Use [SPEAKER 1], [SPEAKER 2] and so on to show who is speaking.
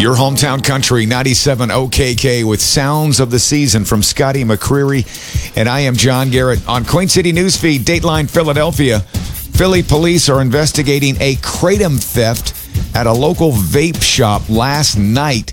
[SPEAKER 1] Your hometown country, 97 OKK, with sounds of the season from Scotty McCreery. And I am John Garrett. On Queen City Newsfeed, Dateline Philadelphia, Philly police are investigating a kratom theft at a local vape shop last night.